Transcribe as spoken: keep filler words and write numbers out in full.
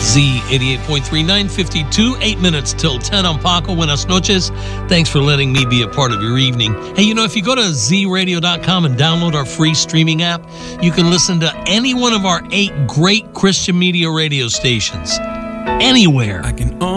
Z eighty-eight point three, nine fifty-two, eight minutes till ten. I'm Paco. Buenas noches. Thanks for letting me be a part of your evening. Hey, you know, if you go to z radio dot com and download our free streaming app, you can listen to any one of our eight great Christian media radio stations. Anywhere. I can